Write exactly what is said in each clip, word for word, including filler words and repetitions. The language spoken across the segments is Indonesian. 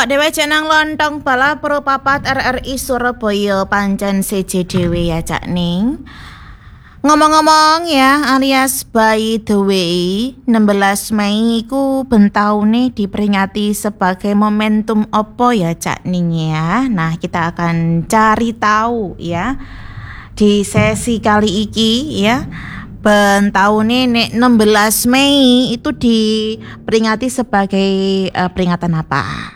Awak dhewe cek nang lontong bala pro papat R R I Surabaya pancen siji dhewe ya Cak Ning. Ngomong-ngomong ya, alias by the way, enam belas Mei iku bentaune diperingati sebagai momentum opo ya Cak Ning ya. Nah, kita akan cari tahu ya di sesi kali iki ya. Bentaune nek enam belas Mei itu diperingati sebagai uh, peringatan apa?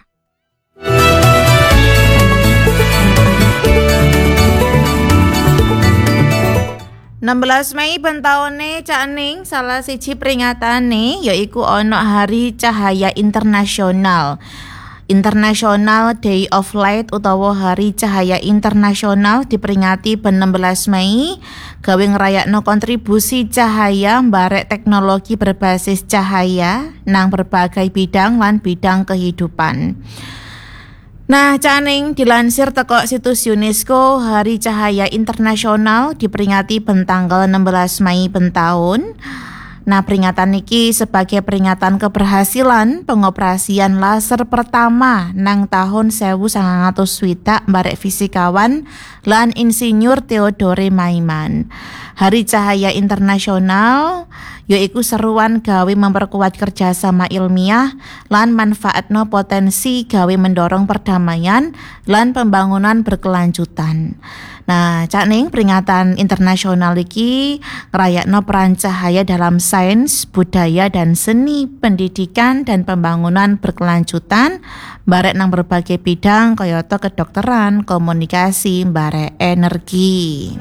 enam belas Mei bentaune Cak Ning salah siji peringatane yaiku ono Hari Cahaya Internasional. International Day of Light utawa Hari Cahaya Internasional diperingati ben enam belas Mei gawe ngrayakno kontribusi cahaya mbarek teknologi berbasis cahaya nang berbagai bidang lan bidang kehidupan. Nah, Cak Ning dilansir teko situs UNESCO, Hari Cahaya Internasional diperingati ben tanggal enam belas Mei ben taun. Nah, peringatan iki sebagai peringatan keberhasilan pengoperasian laser pertama nang tahun seribu sembilan ratus swidak mbarek fisikawan lan insinyur Theodore Maiman. Hari Cahaya Internasional yaiku seruan gawe memperkuat kerjasama ilmiah lan manfaatno potensi gawe mendorong perdamaian lan pembangunan berkelanjutan. Nah, Cak Ning peringatan internasional iki ngrayakno peran cahaya dalam sains, budaya dan seni, pendidikan dan pembangunan berkelanjutan barek nang berbagai bidang kayata kedokteran, komunikasi, barek energi.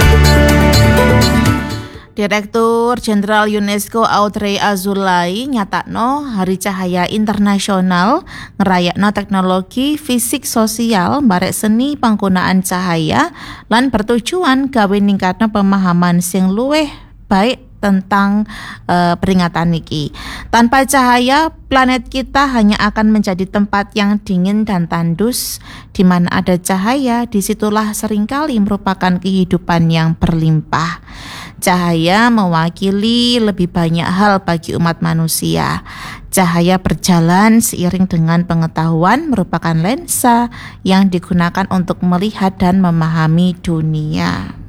Direktur Jenderal UNESCO Audrey Azoulay nyatakno Hari Cahaya Internasional ngerayakno teknologi fisik sosial barek seni penggunaan cahaya lan bertujuan gawe ningkatno pemahaman sing luwih baik tentang uh, peringatan iki. Tanpa cahaya, planet kita hanya akan menjadi tempat yang dingin dan tandus. Di mana ada cahaya, disitulah seringkali merupakan kehidupan yang berlimpah. Cahaya mewakili lebih banyak hal bagi umat manusia. Cahaya berjalan seiring dengan pengetahuan merupakan lensa yang digunakan untuk melihat dan memahami dunia.